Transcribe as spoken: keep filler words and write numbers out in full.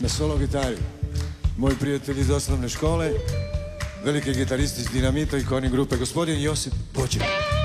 na solo gitari. Moj prijatelj iz osnovne škole, veliki gitarist iz Dinamita i Koni grupe, gospodin Josip Bođer.